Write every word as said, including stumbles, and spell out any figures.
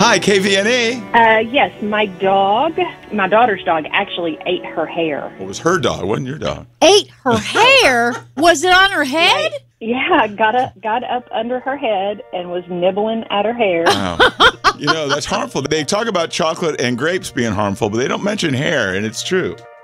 Hi, K V N A. Uh, yes, my dog, my daughter's dog, actually ate her hair. What was her dog? It wasn't your dog. Ate her hair? Was it on her head? Yeah, got up, got up under her head and was nibbling at her hair. Wow. You know, that's harmful. They talk about chocolate and grapes being harmful, but they don't mention hair, and it's true.